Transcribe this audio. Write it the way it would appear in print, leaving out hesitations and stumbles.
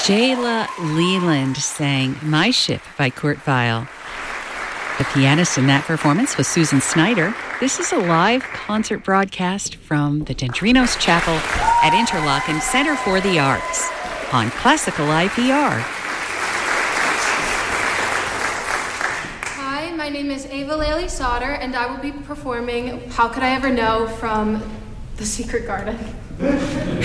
Jayla Leland sang My Ship by Kurt Weill. The pianist in that performance was Susan Snyder. This is a live concert broadcast from the Dendrinos Chapel at Interlochen Center for the Arts on Classical IPR. Hi, my name is Ava Laley Sauter, and I will be performing How Could I Ever Know from The Secret Garden.